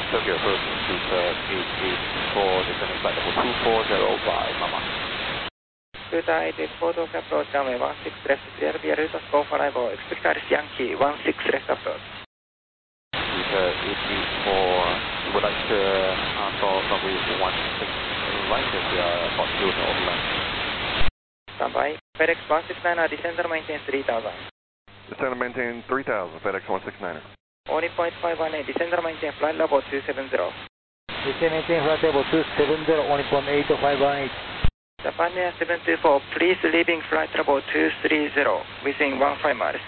Tokyo approach, Scooter 884, descending flight level 2405, Mama. Scooter 884, Tokyo approach, runway 16 left, clear via route score for arrival, expect Alice Yankee, 16 left approach. Scooter 884, would like to for runway 16 right as we are about to go overland. Standby, FedEx 169er, descender maintain 3000. Descend and maintain 3000, FedEx 169er. Only 0.518, descender maintain flight level 270. Descend maintain flight level 270, only 0.8518. Japan Air 724, please leaving flight level 230 within 15 miles.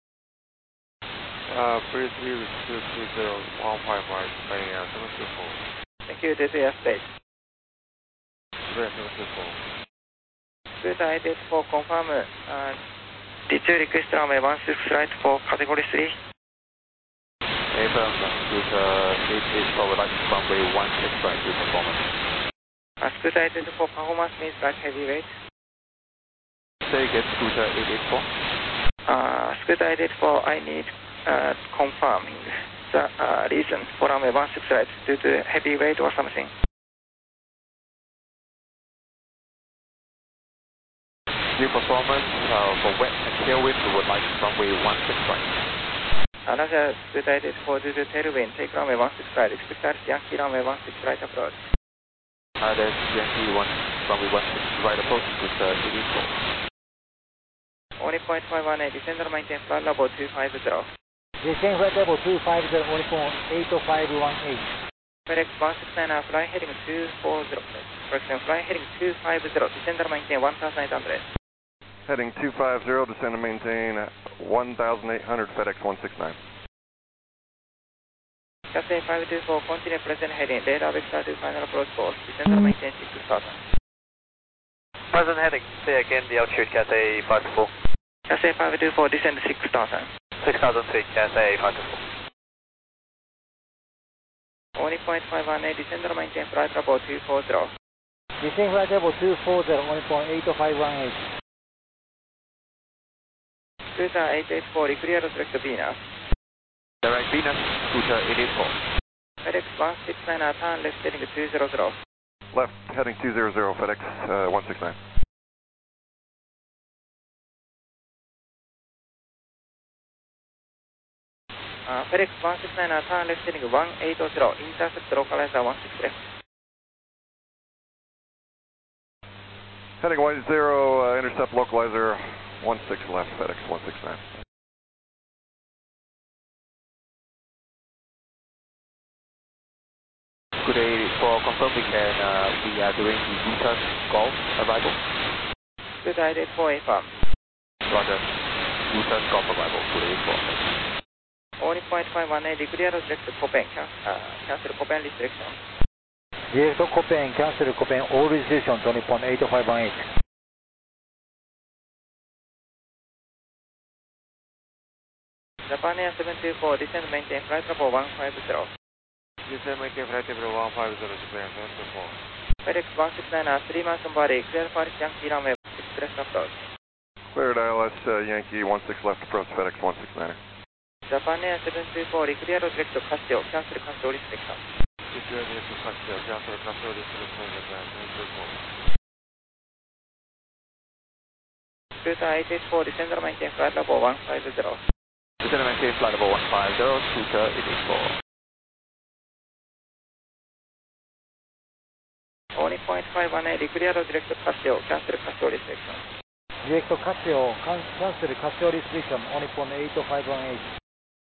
Please leave 230, 15 miles, Japan Air 724. Thank you, this is airspace. Japan Air 724. Scooter 884, confirm D2 request runway 16 flight for category 3. Affirm, Scooter 884, would like to runway 16 right to performance. Scooter 884, performance means light heavyweight. Say again, Scooter 884. Scooter 884, I need confirming the reason for runway 16 right due to heavyweight or something. New performance for wet and tailwind, we would like runway 16 right. Another Scooter 884 due to tailwind, take runway 16 right, expect Alice Yankee runway 16 right approach. There's Yankee runway 16 right approach, Scooter 884. Only 0.518, descender maintain flight level 250. Descend flight level 250, only 0.80518. FedEx 169er, fly heading 240. Correction, fly heading 250, descender maintain 1800. Heading 250, descend and maintain 1800, FedEx 169. Cathay 524, continue present heading, radar vector to final approach course, descender maintain 6000. Present heading, say again the altitude, Cathay 524. Cathay 524, descend 6000. 6000 feet, Cathay 524. Only 0.518, descender maintain flight level 240. Descend flight level 240, only 0.80518. Scooter 884, clear direct Venus. Direct Venus, Scooter 884. FedEx 169er, turn left heading 200. Left, heading 200, FedEx 169. FedEx 169er, turn left heading 180, intercept localizer 16 left. Heading 10, intercept localizer 16 left, FedEx 169. Good day, for confirming and we are doing the Bhutan Golf arrival. Scooter 884, affirm. Roger, Bhutan Golf arrival, good day, for. Only 0.518, clear direct Copen, cancel Copen restriction. Direct Copen, cancel Copen, all restrictions, only 0.8518. Japan Air 724, descend maintain flight level 150. Descend maintain flight level 150, Japan 724. FedEx 169er, 3 Manson Valley, clear for Yankee runway 6 left approach. Cleared ILS Yankee 16 left approach, FedEx 169er. Japan Air 724, clear direct Casio, cancel Casio restriction. Clear direct Casio, cancel Casio restriction, Japan 724. Scooter 884, descender maintain flight level 150. Descend and maintain flight level 150, Scooter 884. Only 0.518, clear direct Casio, cancel Casio restriction. Direct Casio, cancel Casio restriction, only 0.80518.